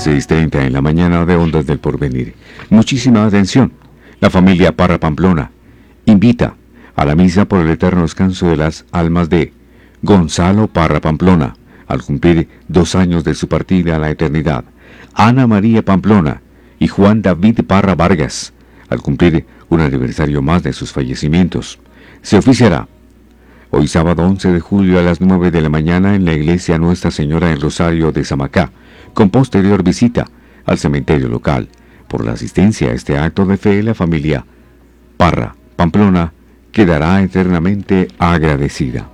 6:30 en la mañana de Ondas del Porvenir. Muchísima atención. La familia Parra Pamplona invita a la misa por el eterno descanso de las almas de Gonzalo Parra Pamplona, al cumplir 2 años de su partida a la eternidad; Ana María Pamplona y Juan David Parra Vargas, al cumplir un aniversario más de sus fallecimientos. Se oficiará hoy sábado 11 de julio a las 9 de la mañana en la iglesia Nuestra Señora del Rosario de Samacá, con posterior visita al cementerio local. Por la asistencia a este acto de fe, la familia Parra Pamplona quedará eternamente agradecida.